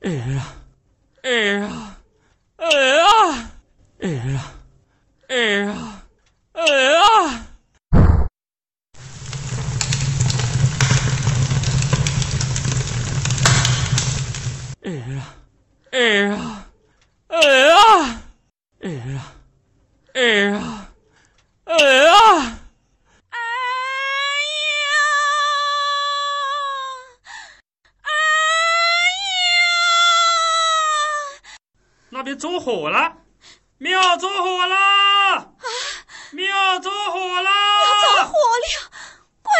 哎呀，哎呀，哎呀，哎呀，哎呀，哎呀！哎呀，哎呀，哎呀，哎呀，哎呀，哎呀！ 那边着火了，庙着火了，庙着火了！